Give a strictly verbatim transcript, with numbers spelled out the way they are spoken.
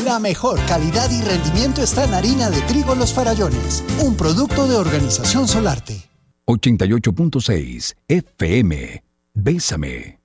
La mejor calidad y rendimiento está en harina de trigo Los Farallones, un producto de Organización Solarte. ochenta y ocho punto seis F M. Bésame.